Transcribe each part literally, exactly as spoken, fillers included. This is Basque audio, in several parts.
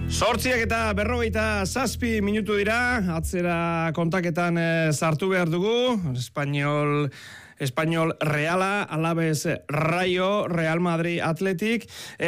Zortziak eta berrogeita zazpi minutu dira, atzera kontaketan e, sartu behar dugu, Espainol, Espainol Reala, Alaves Rayo, Real Madrid Athletic,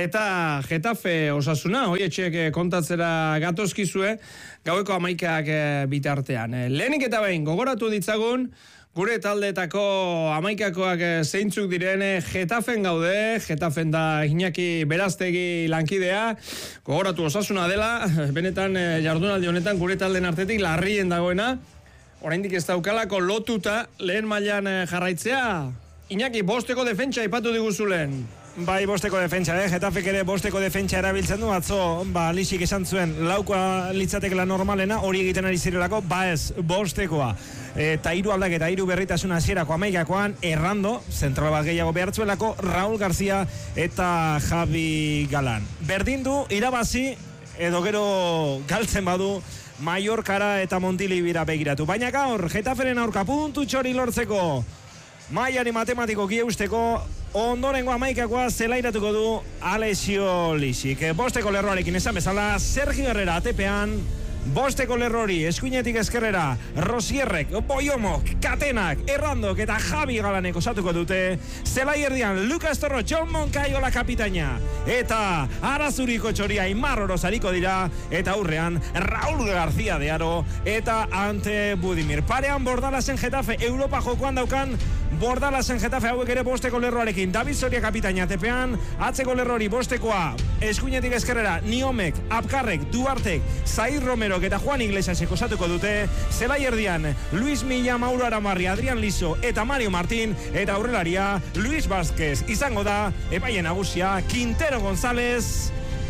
eta Getafe Osasuna, hoi etxek kontatzera gatozkizue, gaueko hamaikak e, bitartean. E, lehenik eta behin, gogoratu ditzagun, gure taldeetako hamaikakoak zeintzuk diren Getafen gaude, Getafen da Iñaki Beraztegi lankidea, gogoratu Osasuna dela, benetan jardunaldi honetan gure taldeen artetik larrien dagoena, oraindik ez daukalako lotuta lehen mailan jarraitzea. Iñaki, bosteko defentsa aipatu diguzu lehen. Bai, bosteko defentsa, eh? Getafek ere bosteko defentsa erabiltzen du, atzo, ba, Lixik esan zuen, laukoa litzatekela normalena, hori egiten ari zirelako, ba ez, bostekoa. Eta hiru aldaketa, hiru berritasun hasierako hamaikakoan, errando, zentral bat gehiago behartzuelako, Raúl García eta Javi Galán. Berdin du, irabazi, edo gero galtzen badu, Mallorcara eta Montilibira begiratu. Baina gaur, Getaferen aurka puntu txori lortzeko, mailari matematiko eusteko, ondorengo hamaikakoa zelairatuko du Alessio Lixik. Bosteko lerroarekin esan bezala, Sergio Herrera atepean, bosteko lerrori, eskuinetik ezkerrera, Rosierrek, Boiomok, Katenak, Errandok eta Javi Galanek osatuko dute, zelai erdian, Lucas Torro, John Moncayola kapitaina, eta Arazuriko txoria Aimar Orozariko dira, eta aurrean, Raúl García de Aro, eta Ante Budimir. Parean Bordalasen Getafe, Europa jokoan daukan, Bordalasen Getafe hauek ere bosteko lerroarekin, David Soria kapitaina tepean, atzeko lerrori bostekoa, eskuinetik ezkerrera, Niomek, Apkarrek, Duartek, Zair Romero eta Juan Iglesiasek osatuko dute, zelai erdian, Luis Milla, Mauro Aramarri, Adrián Liso eta Mario Martín, eta aurrelaria, Luis Vázquez, izango da, epaien nagusia, Quintero González,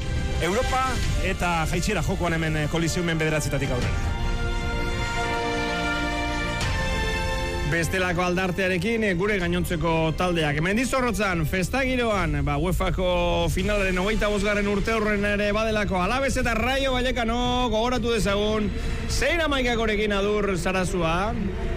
Europa eta jaitxera jokoan hemen koliziumen bederatzetatik aurrera. Bestelako aldartearekin gure gainontzeko taldeak. Mendizorrotzan, festagiroan, ba, UEFako finalaren hogeita bosgarren urte horren ere badelako Alaves eta Rayo Vallecano gogoratu dezagun, zein hamaikakorekin adur Sarazua?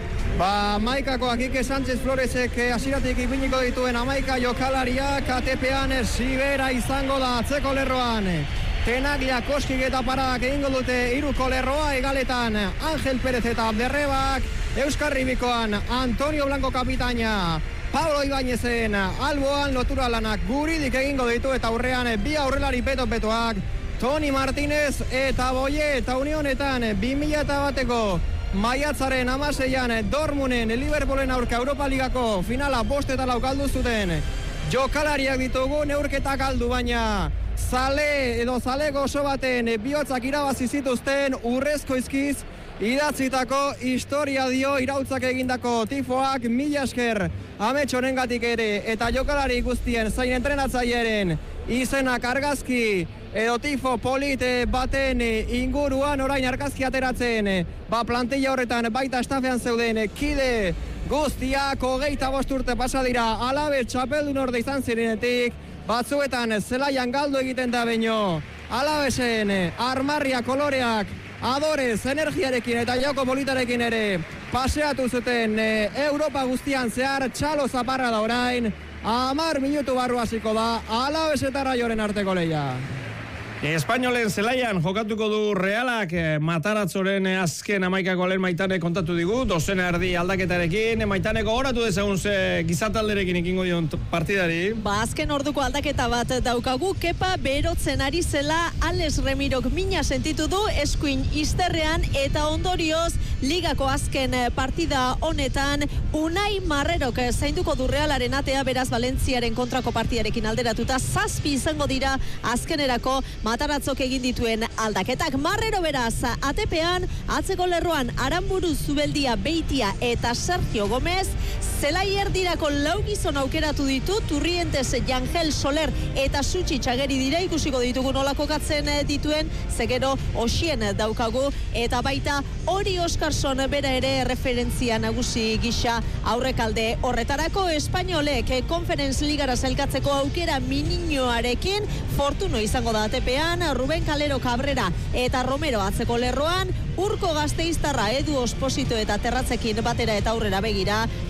Ba, hamaikakoak Ike Sánchez Floresek hasieratik ipiniko dituen hamaika jokalariak atepean Sibera izango da atzeko lerroan. Tenaglia, Koskik eta Paradak egingo dute hiruko lerroa egaletan, Ángel Pérez eta Berrebak, Euskarribikoan Antonio Blanco kapitaina, Pablo Ibáñezen alboan lotura lanak guridik egingo ditu eta aurrean bi aurrelari peto-petoak, Toni Martínez eta Boye eta unionetan bi mila eta bateko maiatzaren hamaseian Dortmunden Liverpoolen aurka Europa Ligako finala bost eta lau galdu zuten. Jokalariak ditugu neurketak galdu baina zale edo zalego oso baten bihotzak irabazi zituzten urrezko izkiz idatzitako historia dio irautzak egindako tifoak mila esker amets honengatik ere eta jokalari guztien zain entrenatzailearen izenak argazki edo tifo polite baten inguruan orain argazki ateratzen ba plantilla horretan baita estafean zeuden kide guztiak hogeita bost urte pasa dira Alaves txapeldun orde izan zirenetik batzuetan zelaian galdu egiten da baino Alavesen armarria koloreak adorez, energiarekin eta joko politarekin ere paseatu zuten e, Europa guztian zehar txalo zaparra da orain, hamar minutu barru hasiko da Alaves eta Rayoren arteko leia. Espainolen zelaian jokatuko du Realak, Mataratzoren azken hamaikako lehen Maitane kontatu digu, dozena erdi aldaketarekin, Maitaneko goratu dezagun ze gizatalderekin ikingo dion partidari. Ba, azken orduko aldaketa bat daukagu, Kepa berotzen ari zela, Alex Remirok mina sentitu du, eskuin izterrean eta ondorioz ligako azken partida honetan, Unai Marrerok zainduko du Realaren atea, beraz Valentziaren kontrako partidarekin alderatuta, zazpi izango dira azkenerako Mataratzok egin dituen aldaketak. Marrero beraz, atepean, atzeko lerroan Aramburu Zubeldia Beitia eta Sergio Gomez, zelai erdirako lau gizon aukeratu ditu, Turrientes, Jangel, Soler eta Sutsi txageri dira, ikusiko ditugu nola kokatzen dituen, zegero osien daukagu, eta baita hori Oskarson bera ere referentzia nagusi gisa aurrekalde horretarako. Espainolek Conference Ligara zelkatzeko aukera mininoarekin, Fortuno izango da atepean, Ruben Calero Cabrera eta Romero atzeko lerroan, Urko Gasteiztarra Edu Osposito eta Terratzekin batera eta aurrera begira, Jofre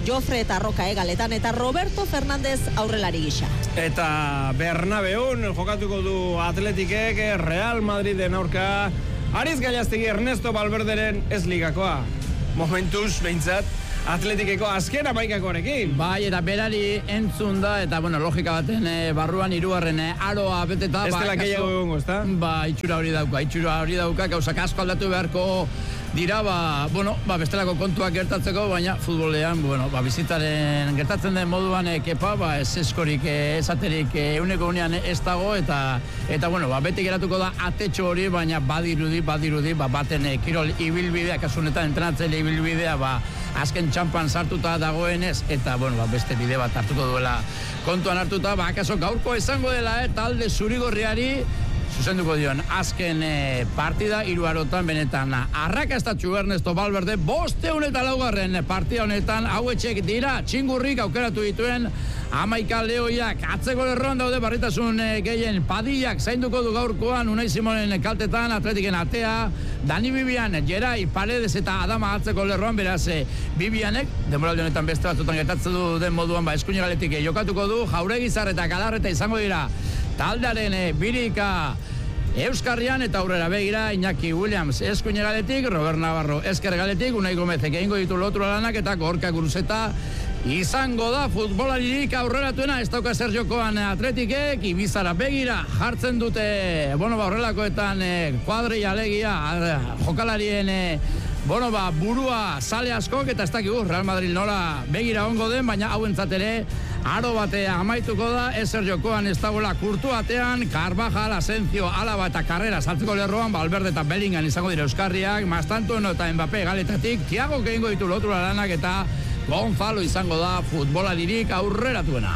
eta Roka egaletan eta Roberto Fernández aurrelari gisa. Eta Bernabeun jokatuko du Atletikek Real Madriden aurka. Ariz Gallastegi Ernesto Valverderen ez ligakoa. Momentuz, behintzat, Atletikeko azken amaikakoarekin. Bai, eta berari entzun da, eta, bueno, logika baten e, barruan hirugarren e, aroa beteta. Ez dela gehiago egongo, ezta? Ba, itxura hori dauka, itxura hori dauka, gauzak asko aldatu beharko dira, ba, bueno, ba, bestelako kontuak gertatzeko, baina futbolean, bueno, ba, bizitaren gertatzen den moduan e, kepa, ba, ez eskorik, e, esaterik, e, euneko unean ez dago, eta, eta, bueno, ba, beti geratuko da atetxo hori, baina badirudi, badirudi, ba, baten e, kirol ibilbidea, kasunetan entrenatzele ibilbidea, ba, azken txampan sartuta dagoenez, eta, bueno, ba, beste bide bat hartuko duela kontuan hartuta, ba, akaso gaurko izango dela, eh, talde zurigorriari, zuzenduko dion, azken e, partida, hiru arotan benetan arrakastatxu Ernesto Valverde, bosteun eta laugarren partida honetan, hauetxek dira, txingurrik aukeratu dituen, amaika lehoiak, atzeko lerroan daude barritasun e, gehien, Padillak zainduko du gaurkoan, Unai Simonen kaltetan, Atletiken atea, Dani Bibian, Gerai, Paredes eta Adama atzeko lerroan, beraz, e, Bibianek, demoraldi honetan beste batzutan gertatzen du den moduan, ba, eskuinegaletik e, jokatuko du, Jauregizar eta Galarreta izango dira, taldearen e, birika Euskarrian eta aurrera begira Iñaki Williams eskuinegaletik, Robert Navarro eskergaletik, Unai Gomezek egingo ditu lotura lanak eta Gorka Guruzeta izango da futbolaririk aurreratuena, ez dauka Sergiokoan Atletikek, Ibizara begira jartzen dute, bueno, ba, horrelakoetan eh, kuadri alegia jokalarien eh, bueno, ba, burua sale askok eta ez dakigu Real Madrid nola begira ongo den, baina hauentzat ere aro batea amaituko da, ezer jokoan ez dagoela kurtu batean, Carvajal, Asencio, Alaba eta Carrera saltzeko lerroan, Valverde eta Bellingham izango dira euskarriak, Mastantueno eta Mbappé galetatik, Thiago egingo ditu lotura lanak eta Gonzalo izango da futbolaririk aurreratuena.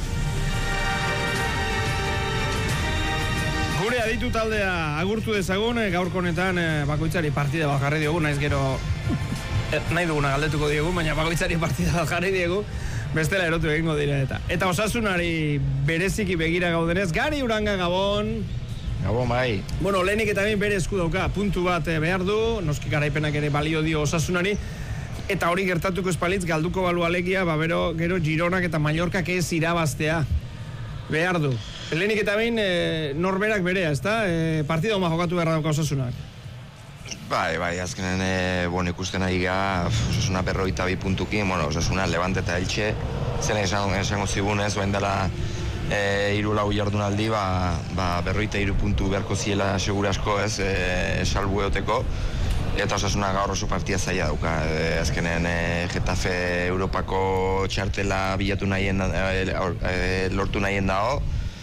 Gure aditu taldea agurtu dezagun, gaurko honetan bakoitzari partida bat jarri diogu, naiz gero nahi duguna galdetuko diogu, baina bakoitzari partida bat jarri diogu, bestela erotu egingo dira eta. Eta Osasunari bereziki begira gaudenez, Gari Uranga Gabon. Gabon, bai. Bueno, lehenik eta behin bere esku dauka, puntu bat behar du, noski garaipenak ere balio dio Osasunari, eta hori gertatuko espalitz galduko balu alegia, ba bero, gero Gironak eta Mallorcak ez irabaztea behar du. Lehenik eta behin e, norberak berea, ezta? E, partida oma jokatu behar dauka Osasunak. Bai, bai, azkenen, e, bon, ikusten ari gara, Osasuna berroita bi puntukin, bueno, Osasuna, Levante eta Elche, zen esan, esango zigunez, bain dela e, iru lau jardunaldi, ba, ba, berroita iru puntu beharko ziela segurasko, ez, e, salbu eoteko, eta Osasuna gaur oso partia zaila dauka. E, azkenen, e, Getafe Europako txartela bilatu nahien, e, e, lortu nahien dago,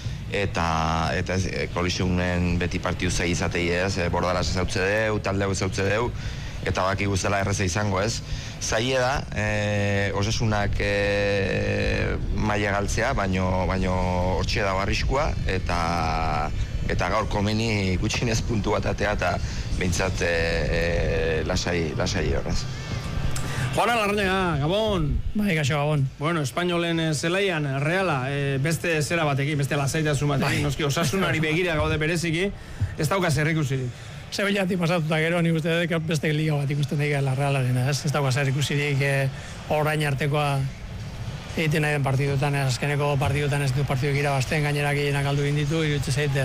eta eta e, kolisionen beti partiu zai izatei ez, e, Bordalas ezautze deu, taldeu ezautze deu, eta baki guztela erreza izango ez. Zaila da, e, Osasunak e, maila galtzea, baino, baino hortxe dago arriskua, eta eta gaur komeni gutxinez puntu bat atea, eta behintzat e, e, lasai, lasai horrez. Juana Larrañaga, Gabon. Bai, gaixo Gabon. Bueno, Espainolen zelaian, Reala, e, beste zera batekin, beste lasaitasun batekin, bai. Noski Osasunari begira gaude bereziki, ez dauka zer ikusirik. Sevillatik pasatuta gero, nik uste dut beste liga bat ikusten daik la Realaren, ez? Ez dauka zer ikusirik e, orain artekoa egiten nahi den partidutan, azkeneko partidutan ez du partiduak irabazten, gainerak gehienak galdu egin ditu, irutze zait,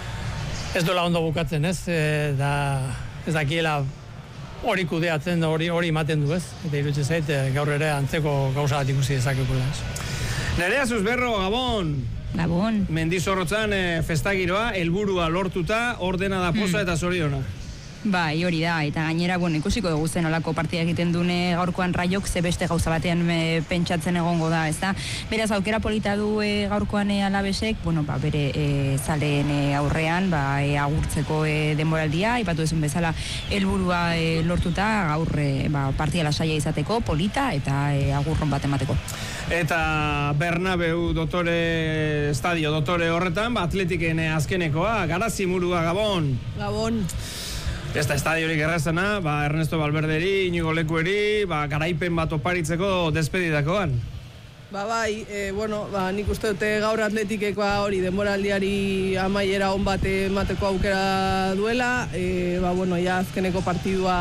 ez dola ondo bukatzen, ez? E, da, ez dakiela hori kudeatzen, hori hori ematen du, ez? Eta irutze zait, gaur ere antzeko gauza bat ikusi dezakekula, ez? Nerea Zuzberro, Gabon. Gabon. Mendizorrotzan e, festagiroa, helburua lortuta, ordena da poza eta zoriona. Bai, hori da, eta gainera, bueno, ikusiko dugu zen olako partida egiten dune gaurkoan Raiok, ze beste gauza batean e, pentsatzen egongo da, ez da? Beraz, aukera polita du e, gaurkoan e, Alabesek, bueno, ba, bere e, zaleen e, aurrean, ba, e, agurtzeko e, denboraldia, ipatu ezun bezala, helburua e, lortuta, gaur e, ba, partida lasaia izateko, polita, eta e, agurron bat emateko. Eta Bernabeu dotore, estadio dotore horretan, ba, Atletiken azkenekoa, Garazi Murua, Gabon. Gabon. Ez da estadiorik errazena, ba, Ernesto Valverderi, Inigo Lekueri, ba, garaipen bat oparitzeko despedidakoan. Ba bai, e, bueno, ba, nik uste dute gaur Atletikekoa hori denboraldiari amaiera on bat emateko aukera duela, e, ba, bueno, ja azkeneko partidua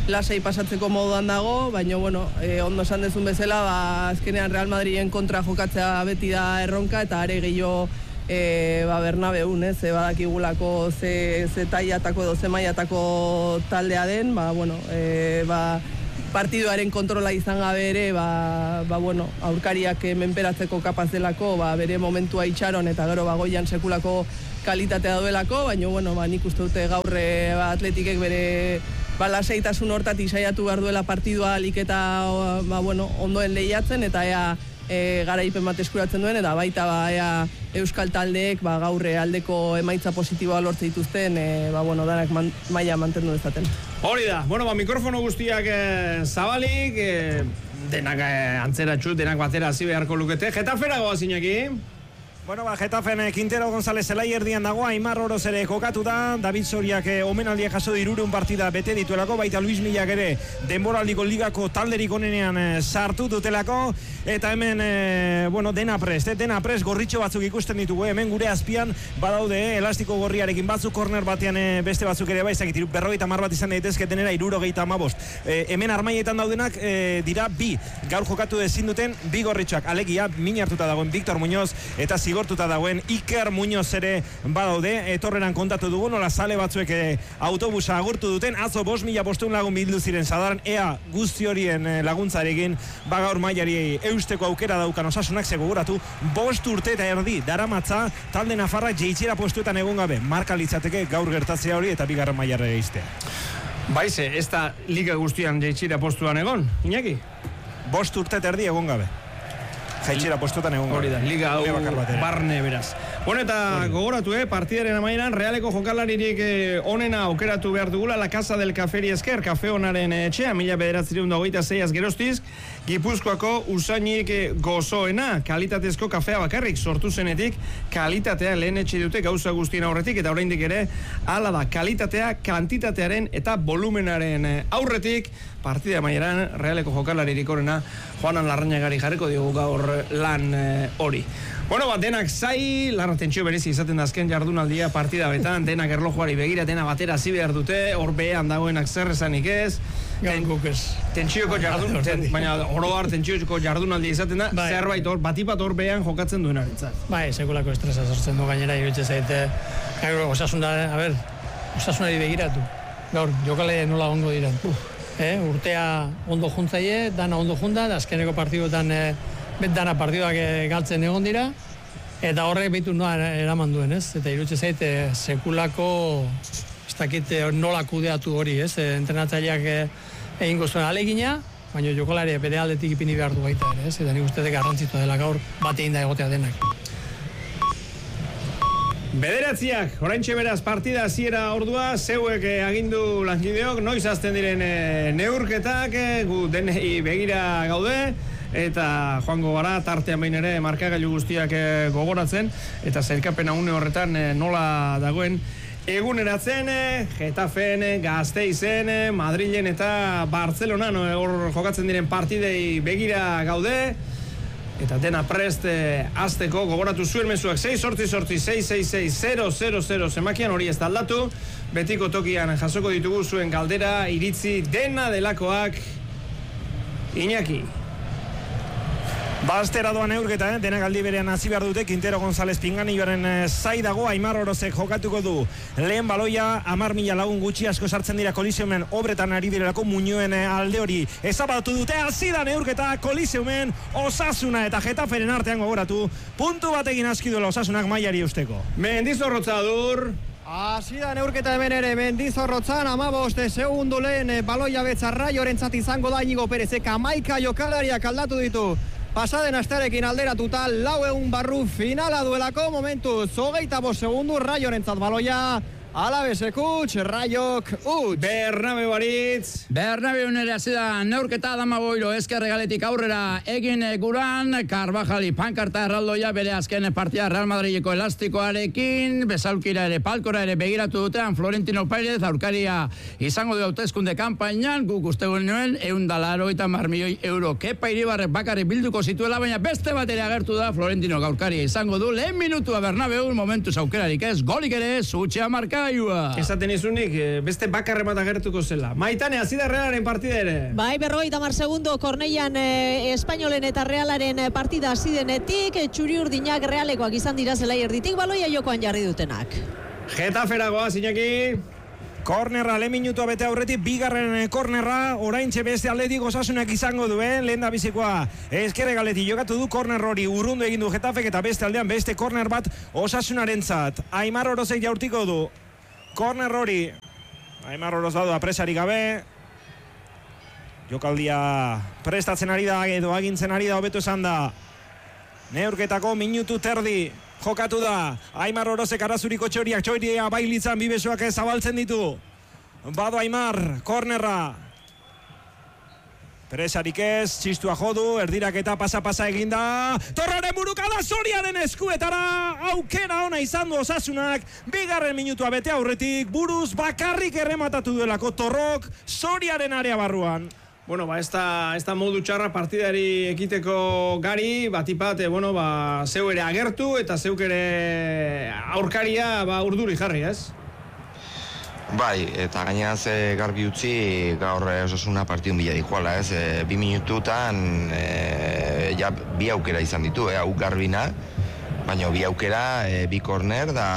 lasai pasatzeko moduan dago, baina, bueno, e, ondo esan dezun bezala, ba, azkenean Real Madriden kontra jokatzea beti da erronka, eta are gehiago e, ba, Bernabeun, ez, e, badakigulako ze, ze taiatako edo ze maiatako taldea den, ba, bueno, e, ba, partiduaren kontrola izan gabe ere, ba, ba, bueno, aurkariak menperatzeko kapaz delako, ba, bere momentua itxaron, eta gero bagoian sekulako kalitatea duelako, baina, bueno, ba, nik uste dute gaurre ba, Atletikek bere ba, lasaitasun hortatik saiatu behar duela partidua alik eta ba, bueno, ondoen lehiatzen, eta ea e, garaipen bat eskuratzen duen, eta baita ba, ea euskal taldeek ba, gaurre aldeko emaitza positiboa lortze dituzten, e, ba, bueno, danak man, maila mantendu dezaten. Hori da, bueno, ba, mikrofono guztiak eh, zabalik, eh, denak eh, antzeratxu, denak batera hasi beharko lukete. Getafera goaz, Iñaki? Bueno, ba, Getafen Quintero González zelai erdian dago, Aimar Oroz ere kokatu da, David Soriak eh, omenaldiak jaso dirurun partida bete dituelako, baita Luis Millak ere denboraldiko ligako talderik onenean eh, sartu dutelako, eta hemen, eh, bueno, dena prest, eh, dena prest, gorritxo batzuk ikusten ditugu, eh, hemen gure azpian badaude, eh, elastiko gorriarekin batzuk, korner batean eh, beste batzuk ere baizak, berrogeita hamar bat izan daitezke denera irurogeita hamabost. Eh, hemen armaietan daudenak eh, dira bi, gaur jokatu ezin duten bi gorritxoak, alegia, min hartuta dagoen Victor Muñoz, eta zigortuta dagoen Iker Muñoz ere badaude, etorreran kontatu dugu, nola zale batzuek e, autobusa agurtu duten, atzo bost mila bostehun lagun bildu ziren Sadaran, ea guzti horien e, laguntzarekin, bagaur mailari eusteko aukera daukan Osasunak, seguratu, bost urte eta erdi, daramatza, talde nafarra jeitxera postuetan egon gabe, marka litzateke gaur gertatzea hori eta bigarren mailara eiztea. Baize, ez da liga guztian jeitxera postuan egon, Iñaki? Bost urte eta erdi egon gabe. Jaitxera postuetan egon hori da, liga hau barne beraz. Bueno, eta gogoratu, eh, partidaren amaieran, Realeko jokalaririk eh, onena aukeratu behar dugula, La Casa del Caferi esker, kafe onaren etxea, mila bederatzireun da hogeita zeiaz geroztiz, Gipuzkoako usainik eh, gozoena, kalitatezko kafea bakarrik, sortu zenetik, kalitatea lehen etxe dute gauza guztien aurretik, eta oraindik ere, hala da, kalitatea, kantitatearen eta volumenaren eh, aurretik, partida amaieran, Realeko jokalaririk onena, Juanan Larrañagari jarriko diogu gaur lan hori. Eh, bueno, bat, denak zai, lan tentsio berezi izaten da azken jardunaldia partida betan, denak erlojuari begira, dena batera hasi behar dute, hor behan dagoenak zer esanik ez. Gaukuk ez. Tentsioko jardun, ten, baina oro har tentsioko jardunaldia izaten da, bai. Zerbait hor, batipat hor behan jokatzen duen arentzat. Bai, sekulako estresa sortzen du gainera, iruditzen zaite, gaur osasuna, a ber, osasunari begiratu, gaur, jokale nola ongo diren. Eh, urtea ondo juntzaie, dana ondo junta, da azkeneko partiduetan eh, dana partiduak eh, galtzen egon dira, eta horrek behitu noa eraman duen, ez? Eta iruditzen zaite sekulako, ez dakit nola kudeatu hori, ez? E, entrenatzaileak eh, egingo zuen alegina, baina jokalari bere aldetik ipini behar du baita ere, ez? Eta nik uste garrantzitua dela gaur bate inda egotea denak. Bederatziak, oraintxe beraz partida hasiera ordua, zeuek eh, agindu lankideok, noiz azten diren eh, neurketak, eh, gu denei begira gaude, eta joango gara, tartean behin ere markagailu guztiak eh, gogoratzen, eta zailkapena une horretan eh, nola dagoen eguneratzen, eh, Getafen, Gasteizen, eh, Madrilen eta Bartzelonan hor jokatzen diren partidei begira gaude, eta dena prest eh, azteko gogoratu zuen mezuak sei sortzi sortzi sei sei sei zero zero zero zemakian hori ez da aldatu, betiko tokian jasoko ditugu zuen galdera, iritzi dena delakoak. Iñaki. Bastera doan eurketa, eh? Denak aldi berean hasi behar dute, Quintero González Pinganilloaren eh, zai dago, Aimar Orozek jokatuko du lehen baloia, amar mila lagun gutxi asko sartzen dira Koliseumen obretan ari direlako Muñoen eh, alde hori ezabatu dute, hasi da neurketa Koliseumen Osasuna eta Getaferen artean gogoratu, puntu batekin aski duela Osasunak mailari eusteko. Mendizorrotza dur. Hasi da neurketa hemen ere, Mendizorrotzan, amabost segundu lehen baloia betza Raiorentzat izango da Inigo Perezek, hamaika jokalariak aldatu ditu. Pasaden astearekin alderatuta lau egun barru finala duelako momentu zogeita bost segundu Raiorentzat baloia Alabesek utx, Raiok utx. Bernabeu Aritz. Bernabeu nere hasi da neurketa Adama Boiro ezkerre galetik aurrera egin guran, Carvajali pankarta erraldoia bere azken partia Real Madrideko elastikoarekin, bezaulkira ere palkora ere begiratu dutean Florentino Pérez, aurkaria izango du hauteskunde kanpainan, guk uste nuen ehun eta laurogeita hamar milioi euro Kepa Iribarrek bakarrik bilduko zituela, baina beste bat ere agertu da Florentino aurkaria izango du lehen minutua Bernabeu, momentuz aukerarik ez, golik ere, zutxea marka Raioa. Esaten izunik, beste bakarre bat agertuko zela. Maitane, hasi da Realaren partida ere. Bai, berrogeita hamar segundo Korneian eh, Espainolen eta Realaren partida hasi denetik, txuri urdinak Realekoak izan dira zelai erditik, baloia jokoan jarri dutenak. Getaferagoa, Iñaki. Kornerra, lehen minutua bete aurretik, bigarren kornerra, oraintxe beste Atletik Osasunak izango duen, lehen da bizikoa ezkere galetik jokatu du korner hori urrundu egin du Getafek eta beste aldean beste korner bat Osasunarentzat. Aimar Orozek jaurtiko du korner hori. Aimar Oroz badu apresari gabe. Jokaldia prestatzen ari da edo agintzen ari da hobeto esan da. Neurketako minutu terdi. Jokatu da, Aimar Orozek arazuriko txoriak, txoria bailitzan bibesoak zabaltzen ditu. Bado Aimar, kornerra. Presarik ez, txistua jodu, erdirak eta pasa-pasa eginda. Torraren burukada Soriaren eskuetara, aukera ona izan du Osasunak. Bigarren minutua bete aurretik, buruz bakarrik errematatu duelako Torrok Soriaren area barruan. Bueno, ba, ez da, ez da modu txarra partidari ekiteko gari, batipat, eh, bueno, ba, zeu ere agertu eta zeuk ere aurkaria, ba, urduri jarri, ez? Bai, eta gainera ze garbi utzi gaur Osasuna partidun bila dikoala, ez? E, bi minututan e, ja, bi aukera izan ditu, eh, hau garbina, baina bi aukera, e, bi korner da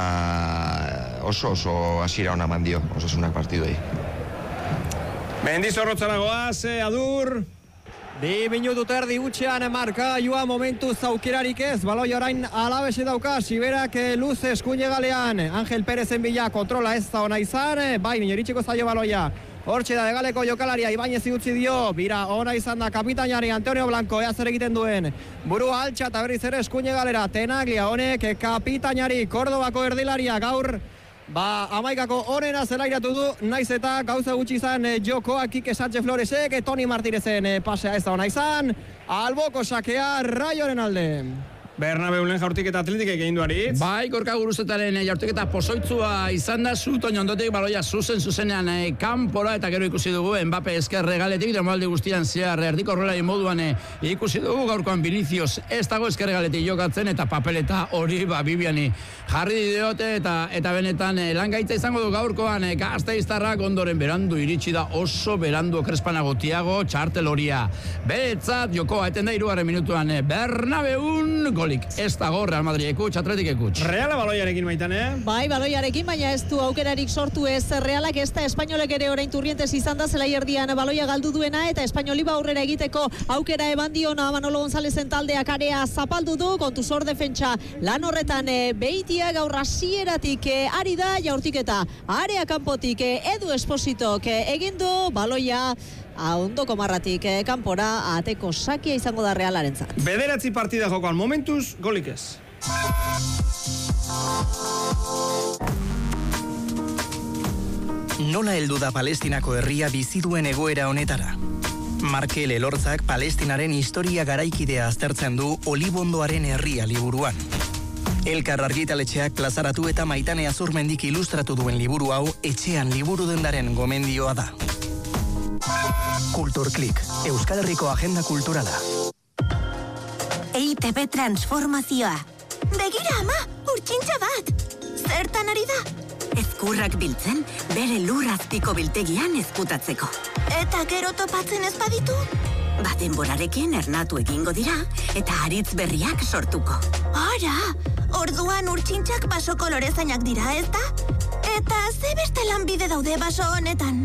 oso oso hasiera ona eman dio Osasunak partiduei. Mendizorrotzara goaz, Adur. Bi minutu terdi utxean marka joa momentu zaukerarik ez, baloi orain Alabese dauka, Siberak luze eskuine galean, Angel Perezen bila kontrola ez da ona izan, bai, minoritxiko zaio baloia. Hortxe da degaleko jokalaria, Ibañez utzi dio, bira ona izan da kapitainari Antonio Blanco, ea zer egiten duen. Burua altxa eta berriz ere eskuine galera, Tenaglia honek kapitainari, Kordobako erdilaria gaur, ba, amaikako onena zelairatu du, naiz eta gauza gutxi izan e, jokoa Kike Sánchez Floresek, e, Toni Martinezen e, pasea ez da ona izan, alboko sakea Raioren alde. Bernabeulen jaurtiketa Atletikek egin du aritz. Bai, Gorka Guruzetaren jaurtiketa pozoitzua izan da, zuton ondotik baloia zuzen zuzenean e, kanpora, eta gero ikusi dugu Mbappe esker regaletik, demoalde guztian zehar erdiko horrelari moduan e, ikusi dugu gaurkoan Vinicius ez dago esker regaletik jokatzen, eta papeleta hori ba Bibiani jarri diote, eta eta benetan e, langaitza izango du gaurkoan e, Gasteiztarrak ondoren berandu iritsi da, oso berandu okrespanago Tiago txartel horia. Beretzat jokoa eten da hirugarren minutuan e, Bernabeun goli. Ez dago Real Madrid ekutx, Atletik ekutx. Reala baloiarekin baitan, eh? Bai, baloiarekin, baina ez du aukerarik sortu ez Realak, ez da Espainolek ere orain Turrientes izan da zelai erdian baloia galdu duena, eta Espainoli ba aurrera egiteko aukera eman diona Manolo Gonzalezen taldeak area zapaldu du, kontu zor defentsa lan horretan e, Beitia gaur hasieratik e, ari da jaurtiketa area kanpotik e, Edu Espositok e, egin du baloia ondoko marratik eh, kanpora ateko sakia izango da Realarentzat. Bederatzi partida jokoan momentuz, golik ez. Nola heldu da Palestinako herria bizi duen egoera honetara? Markel Elortzak Palestinaren historia garaikidea aztertzen du Olibondoaren herria liburuan. Elkar argitaletxeak plazaratu eta Maitane Azurmendik ilustratu duen liburu hau etxean liburu dendaren gomendioa da. Kulturklik, Euskal Herriko agenda kulturala. E I Te Be transformazioa. Begira ama, urtsintxa bat. Zertan ari da? Ezkurrak biltzen, bere lurrazpiko biltegian ezkutatzeko. Eta gero topatzen ez baditu? Ba denborarekin ernatu egingo dira, eta haritz berriak sortuko. Ara, orduan urtsintxak baso kolorezainak dira, ez da? Eta ze beste lanbide daude baso honetan?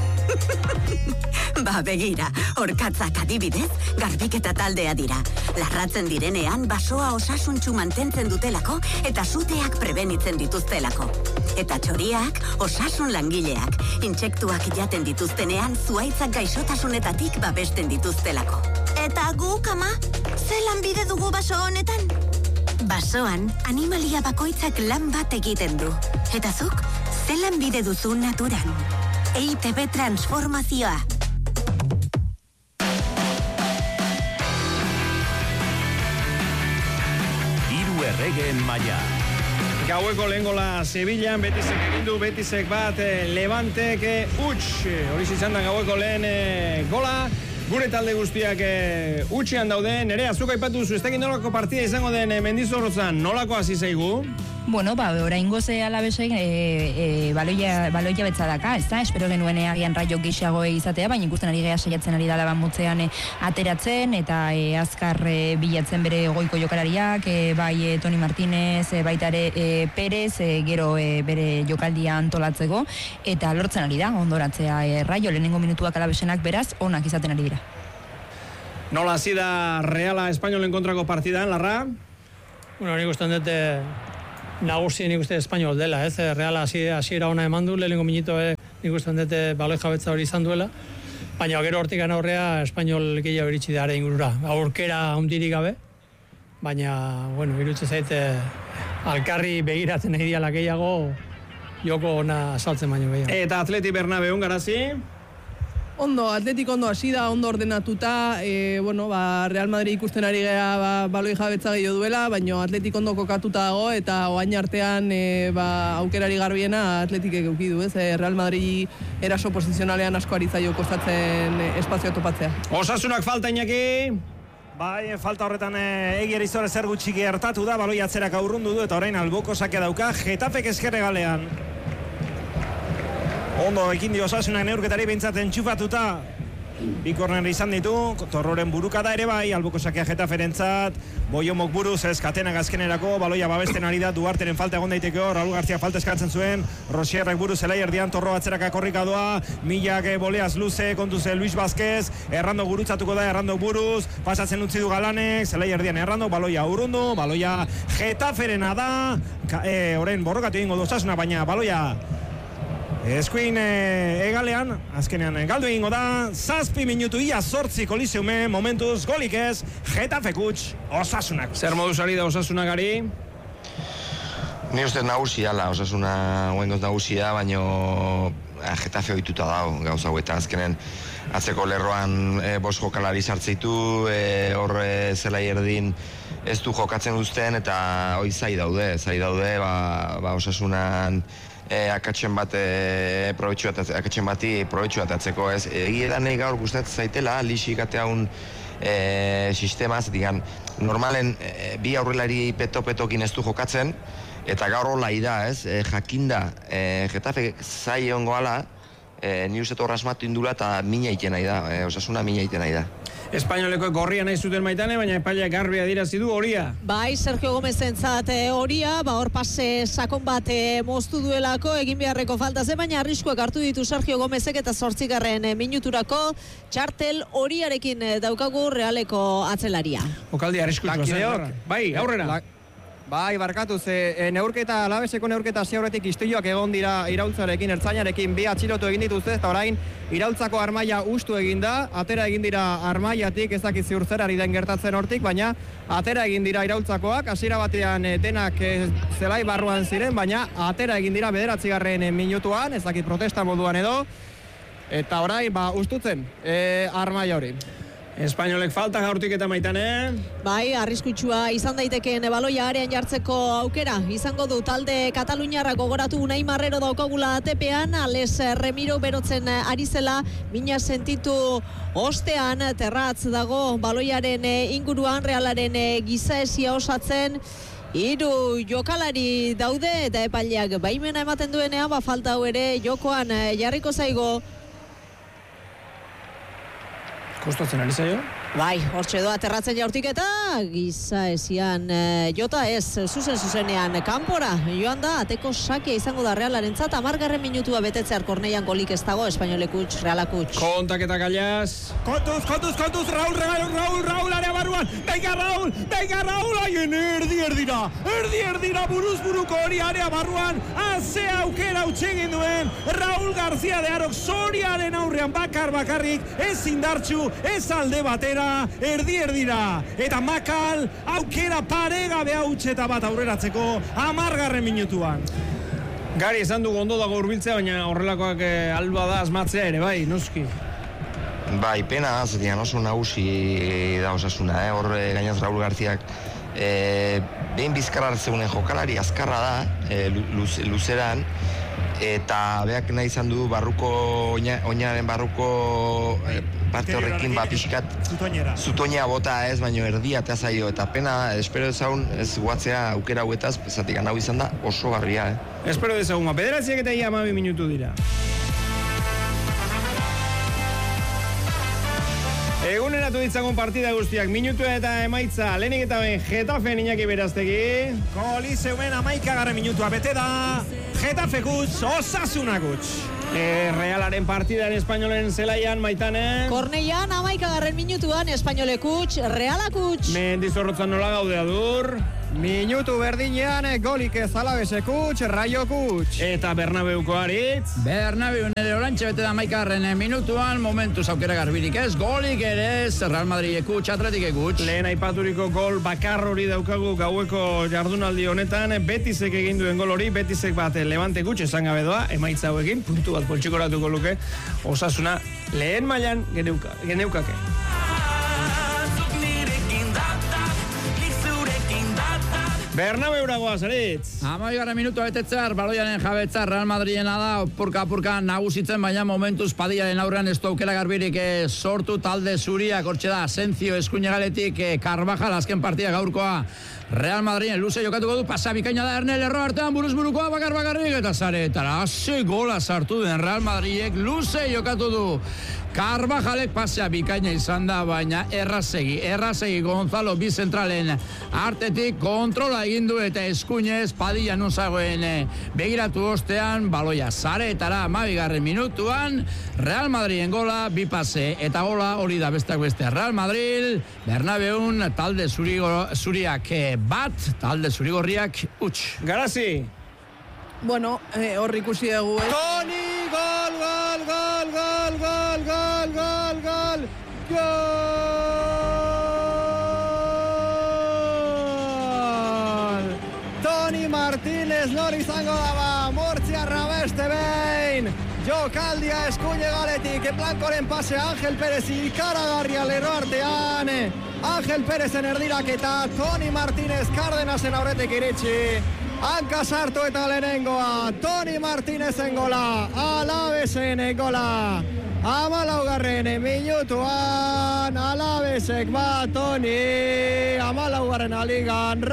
Ba begira, orkatzak adibidez, garbiketa taldea dira. Larratzen direnean basoa osasuntsu mantentzen dutelako eta suteak prebenitzen dituztelako. Eta txoriak osasun langileak, intsektuak jaten dituztenean zuaitzak gaixotasunetatik babesten dituztelako. Eta guk ama, ze lanbide dugu baso honetan? Basoan, animalia bakoitzak lan bat egiten du. Eta zuk, ze lanbide duzu naturan? E I Te Be transformazioa. Hiru erregeen maila. Gaueko lehen gola Sevillan, Betisek egin du, Betisek bat, Levantek huts. Hori izan da gaueko lehen e, gola. Gure talde guztiak e, utxean daude. Nerea, zuk aipatu zu, ez dakit nolako partida izango den e, Mendizorrotzan, nolako hasi zaigu? Bueno, ba, oraingo ze Alavesek e, e, baloia, baloia betza daka, ez da? Espero genuen agian Rayo gixago izatea, baina ikusten ari gea saiatzen ari dala motzean e, ateratzen, eta e, azkar e, bilatzen bere goiko jokalariak, e, bai e, Toni Martínez, e, baita ere e, Perez, e, gero e, bere jokaldia antolatzeko, eta lortzen ari da, ondoratzea e, Rayo, lehenengo minutuak Alavesenak beraz, onak izaten ari dira. Nola hasi da Reala Espainolen kontrako partidan, Larra? Bueno, nik ustean dute nagusi nik uste Espainol dela, ez? Reala hasiera ona eman du, lehenengo minutu eh, nik ustean dute baloi jabetza hori izan duela, baina gero hortik aurrea Espainol gehiago iritsi da are ingurura. Aurkera handirik gabe, baina, bueno, irutze zaite alkarri begiratzen nahi diala gehiago, joko ona saltzen baino gehiago. Eta Atleti Bernabeun garazi? Ondo, Atletik ondo hasi da, ondo ordenatuta, e, bueno, ba, Real Madrid ikusten ari gara ba, baloi jabetza gehiago duela, baina Atletik ondo kokatuta dago, eta oain artean e, ba, aukerari garbiena Atletik eduki du, ez? E, Real Madrid eraso posizionalean asko ari zaio kostatzen e, espazioa topatzea. Osasunak falta, Iñaki? Bai, falta horretan e, egier izore zer gutxi gertatu da, baloi atzerak aurrundu du, eta orain alboko sake dauka, Getafek ezkerre galean. Ondo, ekin dio Osasunak neurketari behintzat entxufatuta. Bi korner izan ditu, Torroren burukada ere bai, alboko sakea Getaferentzat, Boiomok buruz ez Katenak azkenerako, baloia babesten ari da, Duarteren falta egon daiteko, Raul García falta eskatzen zuen, Rosierrek buruz zelai erdian, Torro atzeraka korrika doa, Milak boleaz luze, kontuze Luis Vázquez, Errando gurutzatuko da, Errando buruz, pasatzen utzi du Galanek, zelai erdian Errando, baloia urrundu, baloia Getaferena da, e, oren borrokatu egingo du Osasuna, baina baloia Eskuin e, egalean, azkenean galdu egingo da, zazpi minutu ia zortzi koliseume, momentuz golik ez, Getafe kuts, Osasunak. Zer moduz ari da Osasunagari? Ni uste nagusi ala, Osasuna guengoz nagusi da, baino Getafe ohituta dago gauza hau, eta azkenen atzeko lerroan e, bos jokalari sartzeitu, e, hor e, zelai erdin ez du jokatzen uzten, eta hoi zai daude, zai daude, ba, ba Osasunan E, akatzen bat e, akatzen bati probetxu atatzeko ez. Egi edan nahi gaur gustatzen zaitela, lixik ateaun e, sistemaz, digan, normalen e, bi aurrelari peto-petokin ez du jokatzen, eta gaur hola da ez, e, jakinda, e, Getafe zai ongo ala, e, ni uste torra asmatu indula eta mina iten nahi da, e, Osasuna mina iten nahi da. Espainoleko gorria nahi zuten Maitane, baina epailak garbi adirazi du horia. Bai, Sergio Gomezentzat horia, ba hor pase sakon bat e, moztu duelako, egin beharreko falta ze, baina arriskuak hartu ditu Sergio Gomezek eta zortzigarren e, minuturako txartel horiarekin e, daukagu Realeko atzelaria. Okaldi arriskutsua zen. Bai, aurrera. La... Bai, barkatu, ze e, neurketa, Alaveseko neurketa hasi aurretik istiluak egon dira iraultzarekin, ertzainarekin bi atxilotu egin dituzte, eta orain iraultzako armaia ustu egin da, atera egin dira armaiatik, ez dakit ziur zer ari den gertatzen hortik, baina atera egin dira iraultzakoak, hasiera batean e, denak e, zelai barruan ziren, baina atera egin dira bederatzigarren e, minutuan, ez dakit protesta moduan edo, eta orain, ba, ustutzen e, armaia hori. Espainolek falta gaurtik eta Maitane. Bai, arriskutsua izan daitekeen baloia arean jartzeko aukera. Izango du talde Kataluniarra gogoratu Unai Marrero daukagula atepean, Ales Remiro berotzen ari zela, mina sentitu ostean, terratz dago baloiaren inguruan, Realaren gizaesia osatzen, hiru jokalari daude eta epaileak baimena ematen duenean, ba falta hau ere jokoan jarriko zaigo. Kostatzen ari zaio? Bai, hortxe doa aterratzen jaurtik eta giza esian e, jota ez, zuzen zuzenean kanpora joan da, ateko sakia izango da Realaren zata, amargarren minutua betetzear Korneian golik ez dago, Espainolekuts, Realakuts. Kontak eta galiaz. Kontuz, kontuz, kontuz, Raul, Raul, Raul, Raul, area barruan, venga Raul, venga Raul, haien erdi erdira, erdi erdira buruz buruko hori area barruan, haze aukera utxegin duen, Raul García de Arok, Soriaren aurrean bakar bakarrik, ez indartxu, ez alde batera, erdi erdira, eta Makal aukera paregabe hautxeta bat aurreratzeko amargarren minutuan. Gari esan dugu ondo dago hurbiltzea, baina horrelakoak eh, alba da asmatzea ere, bai, noski. Bai, pena da, zetian oso nagusi da Osasuna, eh? Hor eh, gainaz Raul Garziak eh, behin bizkarra zegoen jokalari azkarra da, eh, luz, luzeran, eta beak nahi izan du barruko, oinaren barruko eh, parte horrekin ba pixkat zutoinera bota ez, baino erdia eta zaio, eta pena, espero dezagun ez guatzea aukera hauetaz, zatik hau izan da oso garria, eh? Espero dezagun, ma, bederatziak eta ia amabi minutu dira. Eguneratu ditzagun partida guztiak, minutu eta emaitza, lehenik eta ben Getafe Iñaki Beraztegi. Kolizeuen amaikagarren minutua bete da, Getafe gutx, Osasuna gutx. E, Realaren partidan Espainolen zelaian, Maitane. Korneian amaikagarren minutuan Espainolek gutx, Realak gutx. Mendizorrotzan nola gaude adur. Minutu berdinean golik ez Alabesek gutx, Raio gutx. Eta Bernabeuko aritz. Bernabeu nere orantxe bete da amaikagarren minutuan, momentuz aukera garbirik ez, golik ere ez, Real Madrid gutx, Atletik gutx. Lehen aipaturiko gol bakar hori daukagu gaueko jardunaldi honetan, Betisek egin duen gol hori, Betisek bat Levante gutx esan gabe doa, emaitza hauekin, puntu bat poltsikoratuko luke, Osasuna lehen mailan geneuka, geneukake. Bernabeura goaz, eritz. Amaigarren minutua betetzear, baloiaren jabetza Real Madridena da, purka-purka nagusitzen, baina momentuz Padillaren aurrean ez du aukera garbirik eh, sortu talde zuriak, hortxe da, Asencio eskuinegaletik, eh, Carvajal azken partida gaurkoa, Real Madriden luze jokatuko du, pasa bikaina da Ernel erro artean, buruz burukoa bakar bakarrik, eta zaretara, hasi gola sartu den Real Madridek luze jokatu du. Carvajalek pasea bikaina izan da, baina errazegi, errazegi Gonzalo bi zentralen artetik kontrola egin du eta eskuinez Padilla nun zagoen begiratu ostean, baloia zaretara amabigarren minutuan, Real Madriden gola, bi pase eta gola hori da besteak beste Real Madrid, Bernabeun talde zurigo, zuriak bat, talde zurigorriak huts. Garazi! Bueno, eh, hor ikusi dugu, eh? Toni, gol, gol, gol, gol, gol, gol, gol, gol, gol! Toni Martínez nori izango daba, mortziarra beste behin! Jokaldia eskuine galetik, Blancoren pase Ángel Pérez ikaragarria lerro artean, Ángel Pérezen erdiraketa, Toni Martínez Cárdenasen aurretik iritsi, hanka sartu eta lehenengoa, Toni Martínezen gola, Alavesen gola, amalaugarren minutuan, Alavesek bat, Toni, amalaugarren aligan,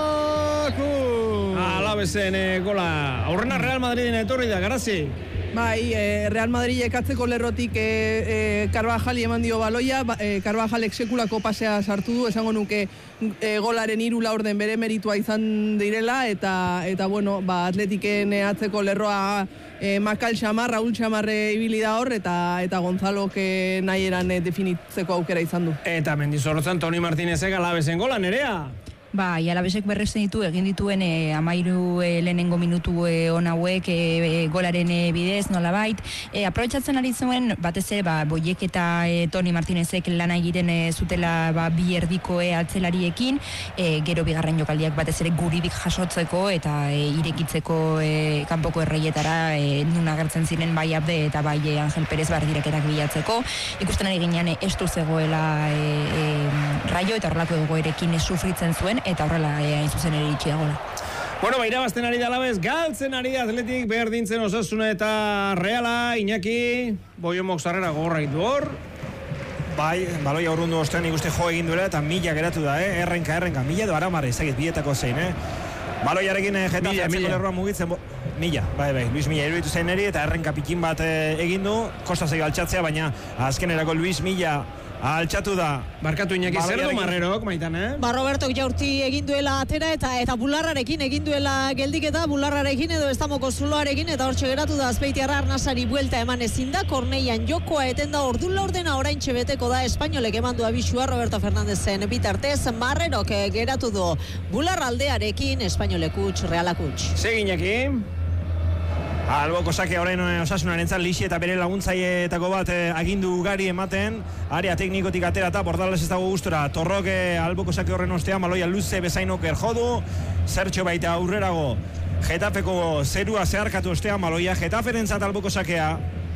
Raioku. Alavesen gola, aurrena Real Madriden etorri da, Garazi. Bai, eh, Real Madrid ekatzeko lerrotik eh, eh, Carvajali eman dio baloia, ba, eh, Carvajalek sekulako pasea sartu du, esango nuke eh, golaren hiru laurden bere meritua izan direla, eta eta bueno, ba, Atletiken atzeko lerroa eh, Makal Xamar, Raúl Xamarre ibili da hor, eta eta Gonzalok eh, nahi eran eh, definitzeko aukera izan du. Eta mendizorrotzan Toni Martínezek Alavesen gola, Nerea? Ba, Alabesek berresten ditu, egin dituen e, amairu e, lehenengo minutu e, on hauek e, e, golaren e, bidez, nolabait. E, aprobetxatzen ari zuen, batez ere, ba, Boiek eta e, Toni Martínezek lana egiten e, zutela ba, bi erdiko e, atzelariekin, e, gero bigarren jokaldiak batez ere guridik jasotzeko eta e, irekitzeko e, kanpoko erreietara e, nun agertzen ziren bai Abde eta bai e, Ángel Pérez bardireketak bilatzeko. Ikusten ari ginean e, estu zegoela e, e, Raio eta horrelako egoerekin e, sufritzen zuen, eta horrela hain zuzen ere itxia gola. Bueno, ba, irabazten ari da Alabez, galtzen ari da Atletik, berdintzen Osasuna eta Reala, Iñaki, Boiomok zarrera gogorra egin du hor. Bai, baloia urrundu ostean ikuste jo egin duela eta mila geratu da, eh? Errenka, errenka, mila edo aramarra izagit bietako zein, eh? Baloiarekin eh, Getafe atzeko lerroa mugitzen, bo... mila, bai, bai, Luis Milla iruditu zen eri eta errenka pikin bat eh, egin du, kostasek altxatzea, baina azkenerako Luis Milla altxatu da. Barkatu Iñaki, zer du Marrerok, Maitan, eh? Ba, Robertok jaurti egin duela atera eta eta bularrarekin egin duela geldiketa, bularrarekin edo estamoko zuloarekin, eta hortxe geratu da Azpeitiarra Arnasari buelta eman ezin da, Korneian jokoa eten da ordu laurdena oraintxe beteko da, Espainolek eman du abisua Roberto Fernandezen bitartez, Marrerok geratu du bularraldearekin, Espainolek utx, Realak utx. Segi Iñaki. Alboko sake orain Osasunaren entzat Lixi eta bere laguntzaietako bat eh, agindu ugari ematen, area teknikotik atera eta Bordalez ez dago gustora, Torrok eh, alboko sake horren ostean, baloia luze bezainok erjodu, zertxo baita aurrerago, Getafeko zerua zeharkatu ostean, baloia Getaferen zat alboko sakea,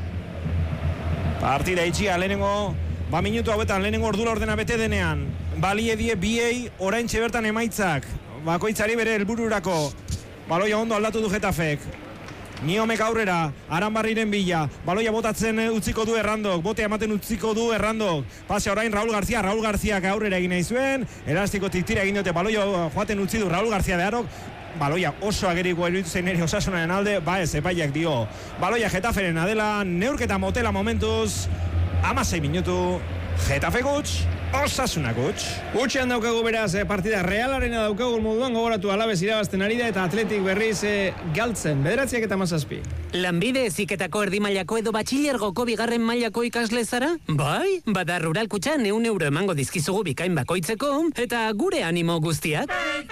partida itxia, lehenengo, ba minutu hauetan, lehenengo ordula ordena bete denean, balie die biei oraintxe bertan emaitzak, bakoitzari bere helbururako, baloia ondo aldatu du Getafek, Niomek aurrera, Aranbarriren bila, baloia botatzen utziko du Errandok, bote ematen utziko du Errandok, pase orain Raul García, Raul García aurrera egin nahi zuen, elastikotik tira egin dute, baloia joaten utzi du Raul García de Arok, baloia oso ageriko eruditu zein ere Osasunaren alde, ba ez, epaiak dio, baloia Getaferen adela, neurketa motela momentuz, hamasei minutu, Getafe gutx, Osasuna gutx. Gutxean daukagu beraz eh, partida Realarena daukagu moduan gogoratu Alabez irabazten ari da eta Atletik berriz eh, galtzen. Bederatziak eta mazazpi. Lanbide heziketako erdi mailako edo batxilergoko bigarren mailako ikasle zara? Bai, bada Rural Kutxan ehun euro emango dizkizugu bikain bakoitzeko eta gure animo guztiak.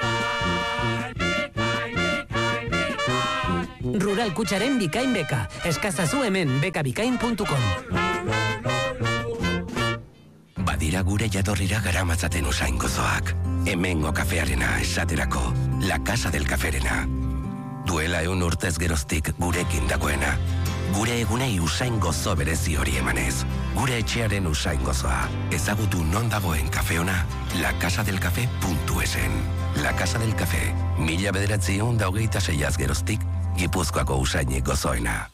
Rural Kutxaren bikain beka. Eskazazu hemen bekabikain puntu com. Badira gure jatorrira garamatzaten usain gozoak. Hemengo kafearena esaterako, La Casa del Caferena. Duela eun urtez geroztik gurekin dagoena. Gure egunei usain gozo berezi hori emanez. Gure etxearen usain gozoa. Ezagutu non dagoen kafeona, lakasadelcafe puntu esen. La Casa del Cafe, mila bederatziehun da hogeita seiaz geroztik, Gipuzkoako usainik gozoena.